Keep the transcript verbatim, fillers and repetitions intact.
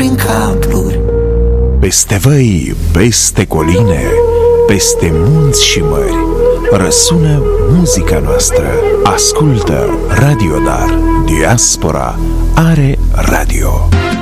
prin cabluri. Peste văi, peste coline, peste munți și mări, răsună muzica noastră. Ascultă Radio Dar. Diaspora are radio.